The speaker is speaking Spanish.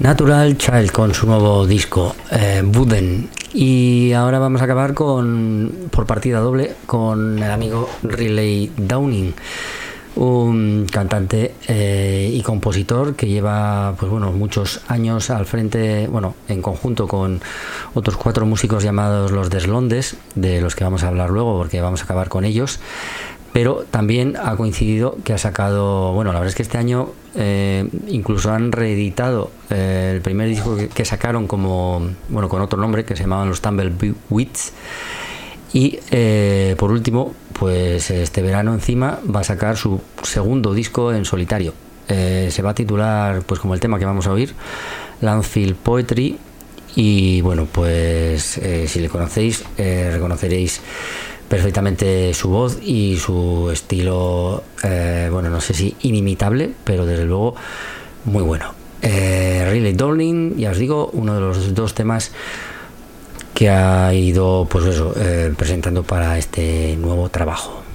Natural Child con su nuevo disco Wooden. Y ahora vamos a acabar por partida doble con el amigo Riley Downing, un cantante y compositor que lleva muchos años al frente, en conjunto con otros 4 músicos llamados los Deslondes, de los que vamos a hablar luego porque vamos a acabar con ellos. Pero también ha coincidido que ha sacado, la verdad es que este año incluso han reeditado el primer disco que sacaron con otro nombre, que se llamaban los Tumbleweeds. Y por último, pues este verano encima va a sacar su segundo disco en solitario. Se va a titular, pues como el tema que vamos a oír, Landfill Poetry. Y si le conocéis, reconoceréis perfectamente su voz y su estilo, no sé si inimitable, pero desde luego muy bueno. Riley Downing, ya os digo, uno de los 2 temas que ha ido presentando para este nuevo trabajo.